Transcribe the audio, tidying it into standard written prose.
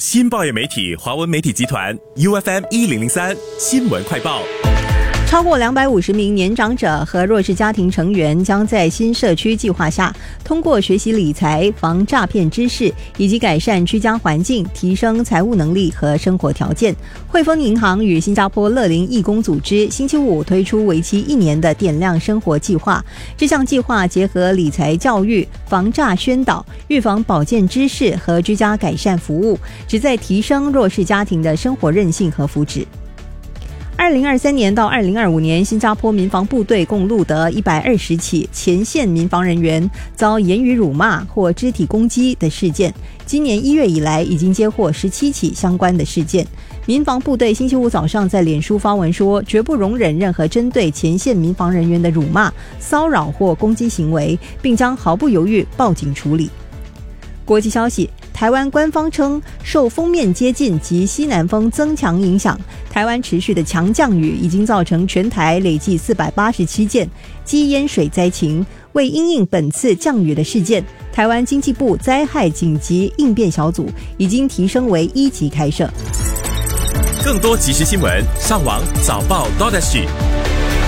新报业媒体华文媒体集团 UFM1003 新闻快报。 超过250名年长者和弱势家庭成员将在新社区计划下，通过学习理财、防诈骗知识以及改善居家环境，提升财务能力和生活条件。汇丰银行与新加坡乐龄义工组织星期五推出为期1年的点亮生活计划。这项计划结合理财教育、防诈宣导、预防保健知识和居家改善服务，旨在提升弱势家庭的生活韧性和福祉。2023年到2025年，新加坡民防部队共录得120起前线民防人员遭言语辱骂或肢体攻击的事件。今年1月以来，已经接获17起相关的事件。民防部队星期五早上在脸书发文说，绝不容忍任何针对前线民防人员的辱骂、骚扰或攻击行为，并将毫不犹豫报警处理。国际消息，台湾官方称，受锋面接近及西南风增强影响，台湾持续的强降雨已经造成全台累计487件积淹水灾情。为因应本次降雨的事件，台湾经济部灾害紧急应变小组已经提升为1级开设。 更多即时新闻，上网早报 .SG。